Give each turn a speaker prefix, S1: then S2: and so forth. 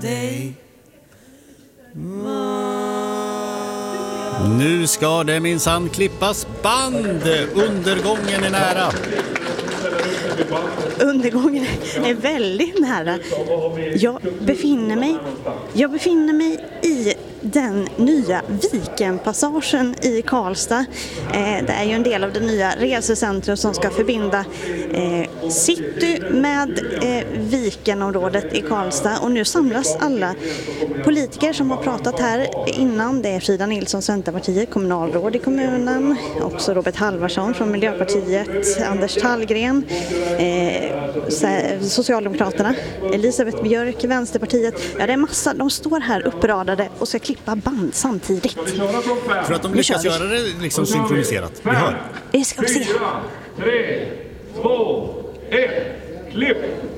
S1: Nu ska det minsann klippas band. Undergången är nära.
S2: Undergången är väldigt nära. Jag befinner mig i den nya Vikenpassagen i Karlstad. Det är ju en del av det nya resecentrum som ska förbinda city med Vikenområdet i Karlstad. Och nu samlas alla politiker som har pratat här innan. Det är Frida Nilsson, Centerpartiet, kommunalråd i kommunen. Också Robert Halvarsson från Miljöpartiet, Anders Tallgren, Socialdemokraterna, Elisabeth Björk, Vänsterpartiet. Ja, det är massa. De står här uppradade och ska klippa band samtidigt.
S1: För att de lyckas göra det liksom synkroniserat. Vi hör.
S2: Det ska vi se.
S3: 4, 3, 2, 1, klipp!